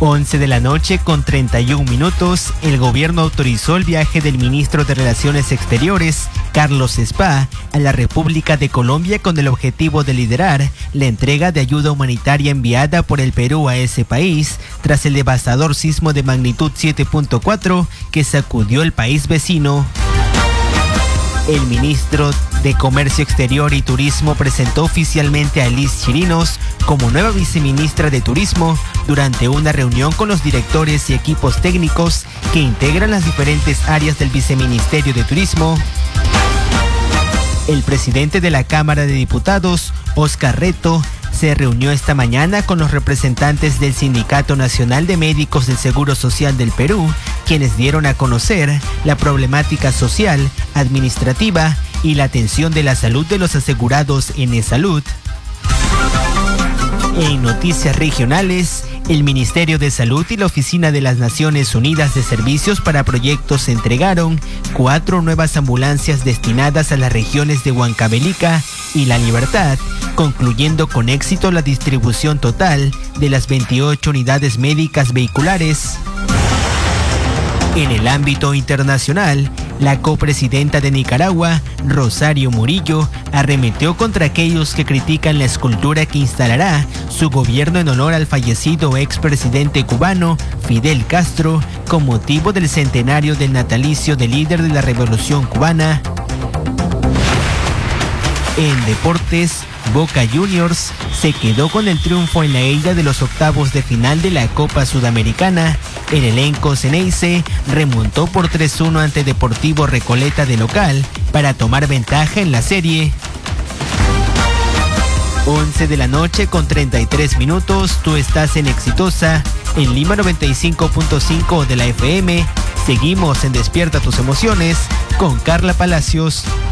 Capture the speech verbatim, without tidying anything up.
once de la noche con treinta y un minutos, el gobierno autorizó el viaje del ministro de Relaciones Exteriores, Carlos Spa, a la República de Colombia con el objetivo de liderar la entrega de ayuda humanitaria enviada por el Perú a ese país tras el devastador sismo de magnitud siete punto cuatro que sacudió el país vecino. El ministro de Comercio Exterior y Turismo presentó oficialmente a Liz Chirinos como nueva viceministra de Turismo durante una reunión con los directores y equipos técnicos que integran las diferentes áreas del Viceministerio de Turismo. El presidente de la Cámara de Diputados, Oscar Reto, se reunió esta mañana con los representantes del Sindicato Nacional de Médicos del Seguro Social del Perú, quienes dieron a conocer la problemática social, administrativa y la atención de la salud de los asegurados en eSalud. En noticias regionales, el Ministerio de Salud y la Oficina de las Naciones Unidas de Servicios para Proyectos entregaron cuatro nuevas ambulancias destinadas a las regiones de Huancavelica y La Libertad, concluyendo con éxito la distribución total de las veintiocho unidades médicas vehiculares. En el ámbito internacional, la copresidenta de Nicaragua, Rosario Murillo, arremetió contra aquellos que critican la escultura que instalará su gobierno en honor al fallecido expresidente cubano Fidel Castro con motivo del centenario del natalicio del líder de la Revolución Cubana. En deportes, Boca Juniors se quedó con el triunfo en la ida de los octavos de final de la Copa Sudamericana. El elenco Ceneice remontó por tres uno ante Deportivo Recoleta de local para tomar ventaja en la serie. once de la noche con treinta y tres minutos, tú estás en Exitosa, en Lima noventa y cinco punto cinco de la F M. Seguimos en Despierta tus emociones con Carla Palacios.